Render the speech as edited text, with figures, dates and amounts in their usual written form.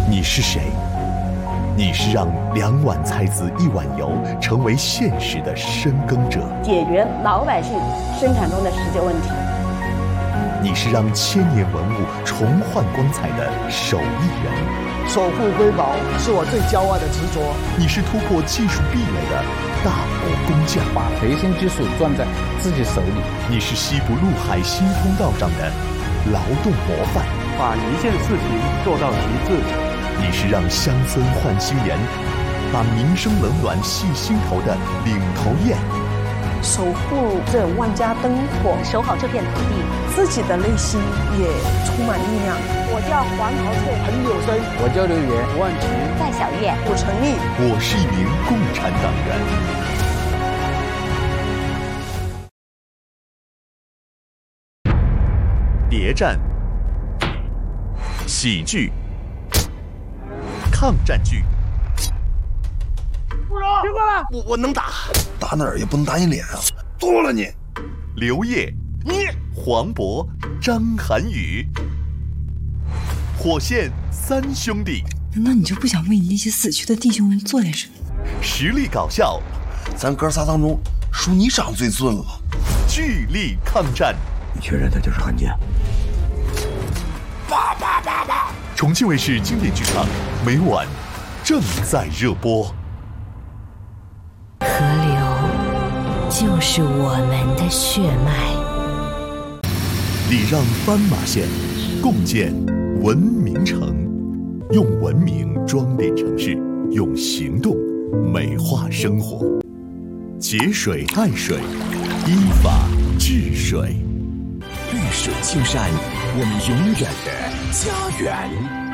你是谁？你是让2碗菜籽1碗油成为现实的深耕者， 解决老百姓生产中的实际问题。 你是让千年文物重焕光彩的手艺人， 守护瑰宝是我最骄傲的执着。 你是突破技术壁垒的大国工匠， 把培生技术攥在自己手里。 你是西部陆海新通道上的劳动模范， 把一件事情做到极致。 你是让乡村换新颜，把民生冷暖系心头的领头雁， 守护这万家灯火， 守好这片土地， 自己的内心也充满力量。 我叫黄桃翠， 很有声。 我叫刘源， 万晴， 戴小月， 我陈毅， 我是一名共产党员。谍战、喜剧、抗战剧。 别过来！ 我能打，打哪儿也不能打你脸啊！剁了你！ 刘烨， 你黄渤、张涵予，火线3兄弟。 难道你就不想为你那些死去的弟兄们做点什么？ 实力搞笑， 咱哥仨当中，属你长最俊了。 巨力抗战。 你确认他就是汉奸？ 叭！重庆卫视经典剧场每晚正在热播。 河流就是我们的血脉， 礼让斑马线，共建文明城，用文明装点城市，用行动美化生活。节水爱水，依法治水。 绿水青山，我们永远的家园。